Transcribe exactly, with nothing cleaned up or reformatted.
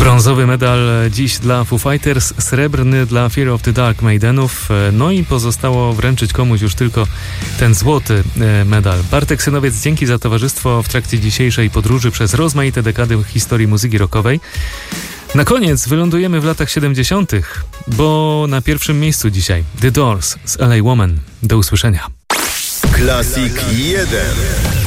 Brązowy medal dziś dla Foo Fighters, srebrny dla Fear of the Dark Maidenów, no i pozostało wręczyć komuś już tylko ten złoty medal. Bartek Synowiec, dzięki za towarzystwo w trakcie dzisiejszej podróży przez rozmaite dekady historii muzyki rockowej. Na koniec wylądujemy w latach siedemdziesiątych, bo na pierwszym miejscu dzisiaj The Doors z L A Woman. Do usłyszenia. Classic jeden.